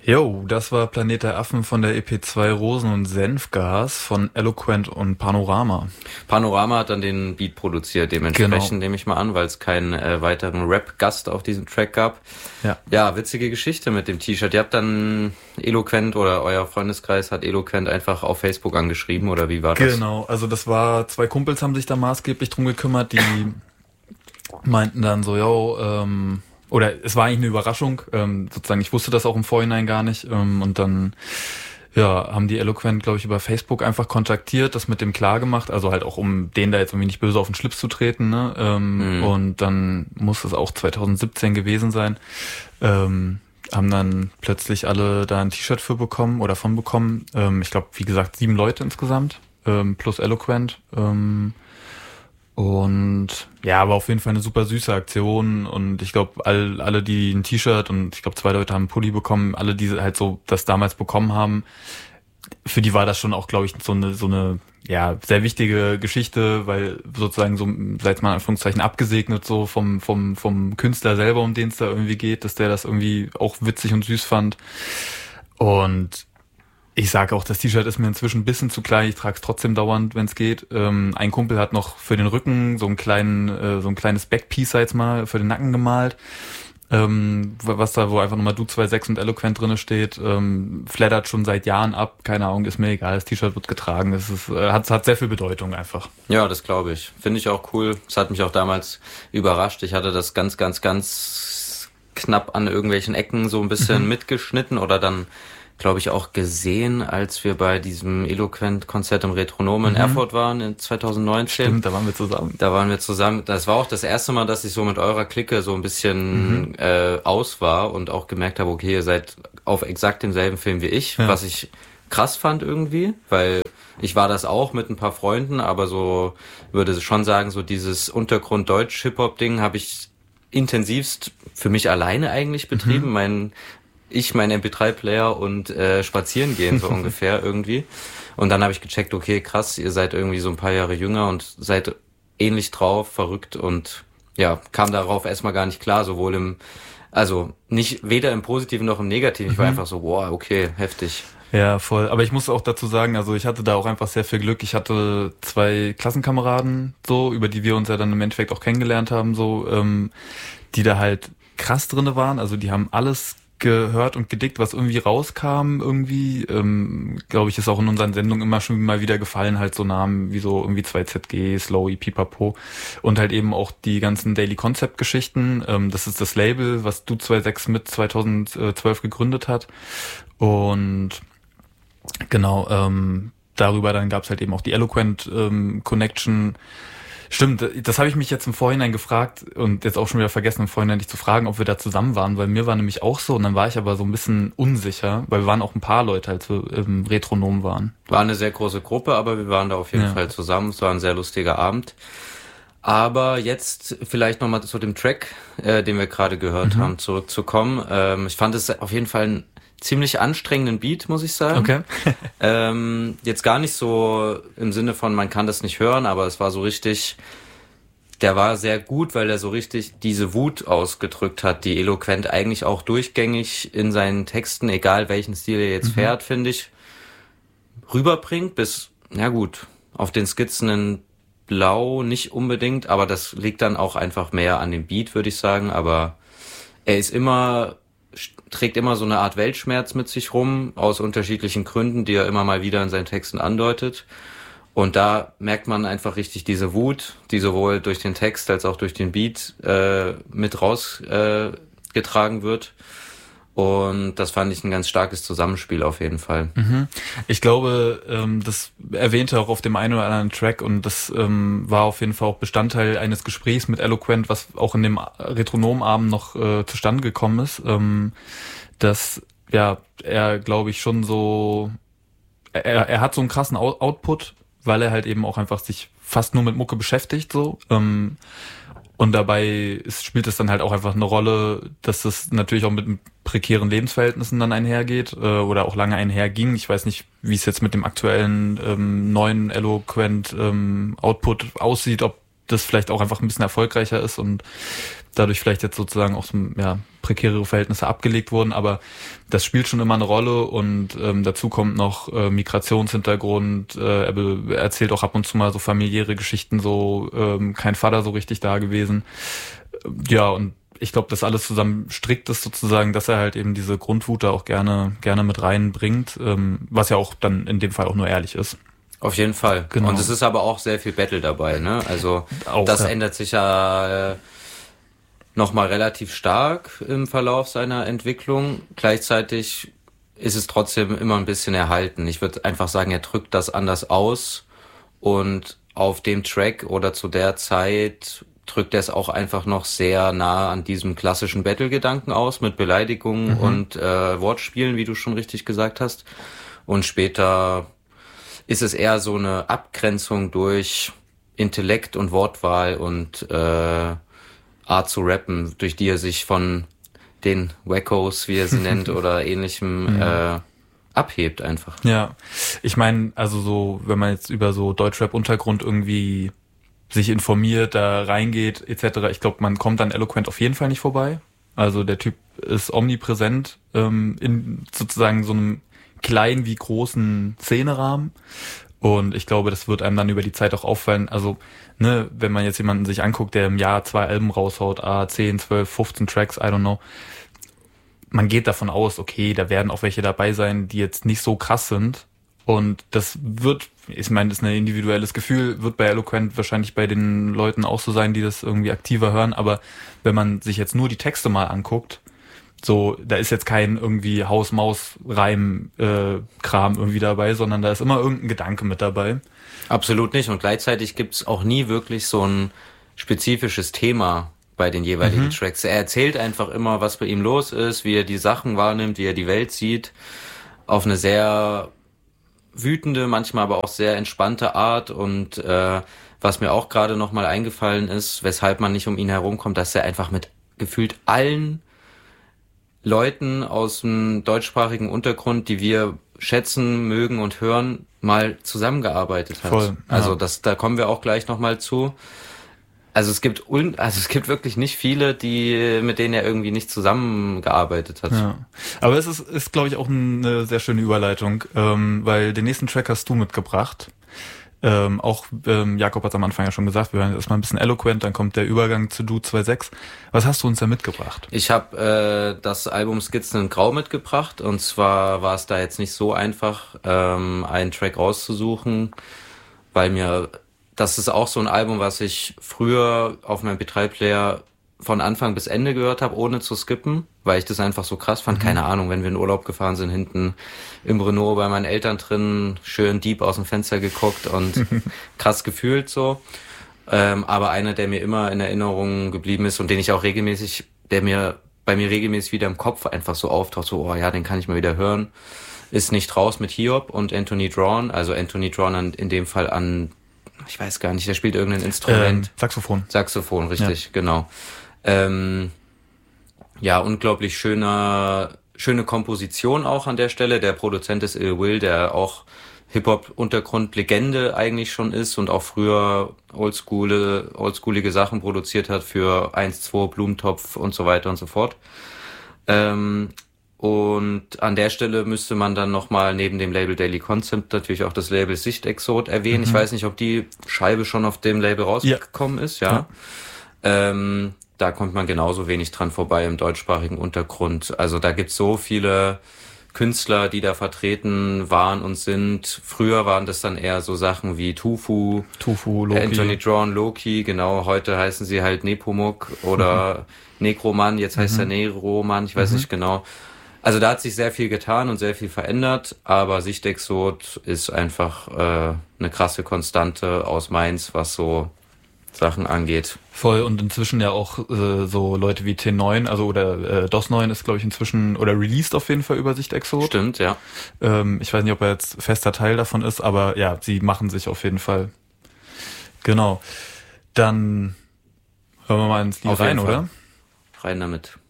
Jo, das war Planet der Affen von der EP2 Rosen und Senfgas von Eloquent und Panorama. Panorama hat dann den Beat produziert, dementsprechend nehme ich mal an, weil es keinen weiteren Rap-Gast auf diesem Track gab. Ja, witzige Geschichte mit dem T-Shirt. Ihr habt dann Eloquent oder euer Freundeskreis hat Eloquent einfach auf Facebook angeschrieben oder wie war das? Genau, also das war, 2 Kumpels haben sich da maßgeblich drum gekümmert, die meinten dann so, oder es war eigentlich eine Überraschung, sozusagen, ich wusste das auch im Vorhinein gar nicht, und dann haben die Eloquent, glaube ich, über Facebook einfach kontaktiert, das mit dem klar gemacht, also halt auch, um denen da jetzt irgendwie nicht böse auf den Schlips zu treten, ne? Und dann muss es auch 2017 gewesen sein, haben dann plötzlich alle da ein T-Shirt für bekommen oder von bekommen, ich glaube, wie gesagt, 7 Leute insgesamt, plus Eloquent, und ja, aber auf jeden Fall eine super süße Aktion und ich glaube, alle, die ein T-Shirt und ich glaube 2 Leute haben einen Pulli bekommen, alle, die halt so das damals bekommen haben, für die war das schon auch, glaube ich, so eine sehr wichtige Geschichte, weil sozusagen so, seit mal in Anführungszeichen abgesegnet so vom Künstler selber, um den es da irgendwie geht, dass der das irgendwie auch witzig und süß fand. Und ich sage auch, das T-Shirt ist mir inzwischen ein bisschen zu klein, ich trage es trotzdem dauernd, wenn es geht. Ein Kumpel hat noch für den Rücken so ein kleines Backpiece jetzt mal für den Nacken gemalt, was da, wo einfach nochmal Du 26 und Eloquent drinne steht, flattert schon seit Jahren ab, keine Ahnung, ist mir egal, das T-Shirt wird getragen, es ist, hat sehr viel Bedeutung einfach. Ja, das glaube ich. Finde ich auch cool. Es hat mich auch damals überrascht. Ich hatte das ganz, ganz, ganz knapp an irgendwelchen Ecken so ein bisschen mitgeschnitten oder dann glaube ich, auch gesehen, als wir bei diesem Eloquent-Konzert im Retronom in Erfurt waren in 2019. Stimmt, da waren wir zusammen. Das war auch das erste Mal, dass ich so mit eurer Clique so ein bisschen aus war und auch gemerkt habe, okay, ihr seid auf exakt demselben Film wie ich, was ich krass fand irgendwie, weil ich war das auch mit ein paar Freunden, aber so würde schon sagen, so dieses Untergrund-Deutsch-Hip-Hop-Ding habe ich intensivst für mich alleine eigentlich betrieben. Mein MP3-Player und spazieren gehen so ungefähr irgendwie. Und dann habe ich gecheckt, okay, krass, ihr seid irgendwie so ein paar Jahre jünger und seid ähnlich drauf, verrückt und ja, kam darauf erstmal gar nicht klar, weder im Positiven noch im Negativen. Ich war einfach so, wow, okay, heftig. Ja, voll. Aber ich muss auch dazu sagen, also ich hatte da auch einfach sehr viel Glück. Ich hatte 2 Klassenkameraden, so, über die wir uns ja dann im Endeffekt auch kennengelernt haben, so, die da halt krass drinne waren. Also die haben alles gehört und gedickt, was irgendwie rauskam, irgendwie, glaube ich, ist auch in unseren Sendungen immer schon mal wieder gefallen, halt so Namen wie so irgendwie 2ZG, Slowy, Pipapo und halt eben auch die ganzen Daily Concept Geschichten, das ist das Label, was Du 26 mit 2012 gegründet hat und genau, darüber dann gab's halt eben auch die Eloquent Connection. Stimmt, das habe ich mich jetzt im Vorhinein gefragt und jetzt auch schon wieder vergessen, im Vorhinein dich zu fragen, ob wir da zusammen waren, weil mir war nämlich auch so und dann war ich aber so ein bisschen unsicher, weil wir waren auch ein paar Leute, als wir im Retronom waren. War eine sehr große Gruppe, aber wir waren da auf jeden Fall zusammen. Es war ein sehr lustiger Abend. Aber jetzt vielleicht nochmal zu dem Track, den wir gerade gehört haben, zurückzukommen. Ich fand es auf jeden Fall einen ziemlich anstrengenden Beat, muss ich sagen. Okay. Jetzt gar nicht so im Sinne von, man kann das nicht hören, aber es war so richtig, der war sehr gut, weil er so richtig diese Wut ausgedrückt hat, die Eloquent eigentlich auch durchgängig in seinen Texten, egal welchen Stil er jetzt fährt, finde ich, rüberbringt bis, na gut, auf den Skizzen in Blau nicht unbedingt, aber das liegt dann auch einfach mehr an dem Beat, würde ich sagen, aber er ist trägt immer so eine Art Weltschmerz mit sich rum, aus unterschiedlichen Gründen, die er immer mal wieder in seinen Texten andeutet. Und da merkt man einfach richtig diese Wut, die sowohl durch den Text als auch durch den Beat mit rausgetragen wird. Und das fand ich ein ganz starkes Zusammenspiel auf jeden Fall. Ich glaube, das erwähnte auch auf dem einen oder anderen Track und das war auf jeden Fall auch Bestandteil eines Gesprächs mit Eloquent, was auch in dem Retronomabend noch zustande gekommen ist, dass er, glaube ich, schon so, er hat so einen krassen Output, weil er halt eben auch einfach sich fast nur mit Mucke beschäftigt, so. Und dabei spielt es dann halt auch einfach eine Rolle, dass das natürlich auch mit prekären Lebensverhältnissen dann einhergeht oder auch lange einherging. Ich weiß nicht, wie es jetzt mit dem aktuellen neuen Eloquent Output aussieht, ob das vielleicht auch einfach ein bisschen erfolgreicher ist und dadurch vielleicht jetzt sozusagen auch so, ja, prekärere Verhältnisse abgelegt wurden, aber das spielt schon immer eine Rolle und dazu kommt noch Migrationshintergrund, er erzählt auch ab und zu mal so familiäre Geschichten, so kein Vater so richtig da gewesen. Ja, und ich glaube, das alles zusammen strickt es sozusagen, dass er halt eben diese Grundwut da auch gerne mit reinbringt, was ja auch dann in dem Fall auch nur ehrlich ist. Auf jeden Fall. Genau. Und es ist aber auch sehr viel Battle dabei, ne? Also auch, das ja. ändert sich ja nochmal relativ stark im Verlauf seiner Entwicklung. Gleichzeitig ist es trotzdem immer ein bisschen erhalten. Ich würde einfach sagen, er drückt das anders aus und auf dem Track oder zu der Zeit drückt er es auch einfach noch sehr nah an diesem klassischen Battle-Gedanken aus mit Beleidigungen und Wortspielen, wie du schon richtig gesagt hast. Und später ist es eher so eine Abgrenzung durch Intellekt und Wortwahl und Art zu rappen, durch die er sich von den Wackos, wie er sie nennt, oder ähnlichem abhebt einfach. Ja, ich meine, also so, wenn man jetzt über so Deutschrap-Untergrund irgendwie sich informiert, da reingeht etc., ich glaube, man kommt an Eloquent auf jeden Fall nicht vorbei. Also der Typ ist omnipräsent in sozusagen so einem kleinen wie großen Szenerahmen. Und ich glaube, das wird einem dann über die Zeit auch auffallen. Also, ne, wenn man jetzt jemanden sich anguckt, der im Jahr 2 Alben raushaut, 10, 12, 15 Tracks, I don't know. Man geht davon aus, okay, da werden auch welche dabei sein, die jetzt nicht so krass sind. Und das wird, ich meine, das ist ein individuelles Gefühl, wird bei Eloquent wahrscheinlich bei den Leuten auch so sein, die das irgendwie aktiver hören. Aber wenn man sich jetzt nur die Texte mal anguckt, so, da ist jetzt kein irgendwie Haus-Maus-Reim-Kram irgendwie dabei, sondern da ist immer irgendein Gedanke mit dabei. Absolut nicht. Und gleichzeitig gibt's auch nie wirklich so ein spezifisches Thema bei den jeweiligen Tracks. Er erzählt einfach immer, was bei ihm los ist, wie er die Sachen wahrnimmt, wie er die Welt sieht, auf eine sehr wütende, manchmal aber auch sehr entspannte Art. Und was mir auch gerade nochmal eingefallen ist, weshalb man nicht um ihn herumkommt, dass er einfach mit gefühlt allen Leuten aus dem deutschsprachigen Untergrund, die wir schätzen, mögen und hören, mal zusammengearbeitet hat. Voll, ja. Also da kommen wir auch gleich nochmal zu. Also es gibt wirklich nicht viele, mit denen er irgendwie nicht zusammengearbeitet hat. Ja. Aber es ist glaube ich, auch eine sehr schöne Überleitung, weil den nächsten Track hast du mitgebracht. Jakob hat es am Anfang ja schon gesagt, wir hören erstmal ein bisschen Eloquent, dann kommt der Übergang zu Du 2.6. Was hast du uns da mitgebracht? Ich habe das Album Skizzen in Grau mitgebracht, und zwar war es da jetzt nicht so einfach, einen Track rauszusuchen, weil das ist auch so ein Album, was ich früher auf meinem MP3-Player von Anfang bis Ende gehört habe, ohne zu skippen, weil ich das einfach so krass fand. Keine Ahnung, wenn wir in Urlaub gefahren sind, hinten im Renault bei meinen Eltern drin, schön deep aus dem Fenster geguckt und krass gefühlt so. Aber einer, der mir immer in Erinnerung geblieben ist und den ich auch bei mir regelmäßig wieder im Kopf einfach so auftaucht, so, oh ja, den kann ich mal wieder hören, ist Nicht raus mit Hiob und Anthony Drawn. Also Anthony Drawn in dem Fall an, ich weiß gar nicht, der spielt irgendein Instrument. Saxophon, richtig, ja. Genau. Ja, unglaublich schöne Komposition auch an der Stelle. Der Produzent ist Ill Will, der auch Hip-Hop-Untergrund-Legende eigentlich schon ist und auch früher oldschoolige Sachen produziert hat für 1-2, Blumentopf und so weiter und so fort. Und an der Stelle müsste man dann nochmal neben dem Label Daily Concept natürlich auch das Label Sichtexot erwähnen. Ich weiß nicht, ob die Scheibe schon auf dem Label rausgekommen ist, ja. Da kommt man genauso wenig dran vorbei im deutschsprachigen Untergrund. Also da gibt's so viele Künstler, die da vertreten waren und sind. Früher waren das dann eher so Sachen wie Tufu, Loki. Anthony Drawn, Loki, genau. Heute heißen sie halt Nepomuk oder Necroman, jetzt heißt er Neroman, ich weiß nicht genau. Also da hat sich sehr viel getan und sehr viel verändert, aber Sichtexot ist einfach eine krasse Konstante aus Mainz, was so Sachen angeht. Voll, und inzwischen ja auch so Leute wie T9, also oder DOS 9 ist, glaube ich, inzwischen oder released auf jeden Fall über Sichtexot. Stimmt, ja. Ich weiß nicht, ob er jetzt fester Teil davon ist, aber ja, sie machen sich auf jeden Fall. Genau. Dann hören wir mal ins Lied rein, oder? Rein damit.